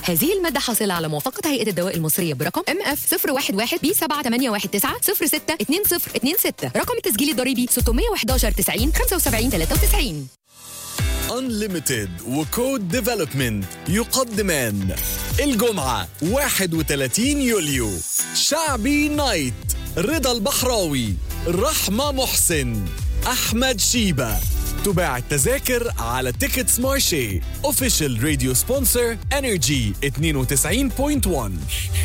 هذه المادة حاصلة على موافقة هيئة الدواء المصرية برقم MF 011B7819062026. رقم التسجيل الضريبي 611 90 75 93. Unlimited وكود ديفلوبمنت يقدمان الجمعة 31 يوليو شعبي نايت، رضا البحراوي، رحمة محسن، أحمد شيبة. تباع التذاكر على تيكتس مارشي. Official Radio Sponsor Energy 92.1.